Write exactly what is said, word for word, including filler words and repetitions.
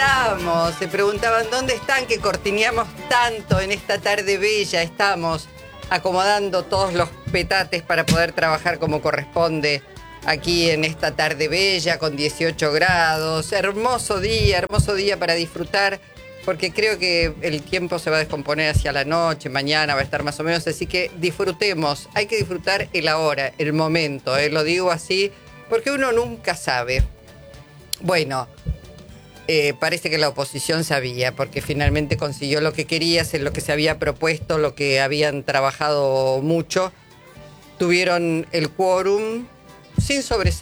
estamos. Se preguntaban dónde están, que cortineamos tanto en esta tarde bella. Estamos acomodando todos los petates para poder trabajar como corresponde aquí en esta tarde bella con dieciocho grados. Hermoso día, hermoso día para disfrutar, porque creo que el tiempo se va a descomponer hacia la noche, mañana va a estar más o menos, así que disfrutemos. Hay que disfrutar el ahora, el momento, ¿eh? Lo digo así porque uno nunca sabe. Bueno, eh, parece que la oposición sabía, porque finalmente consiguió lo que quería, hacer lo que se había propuesto, lo que habían trabajado mucho. Tuvieron el quórum sin sobresalto.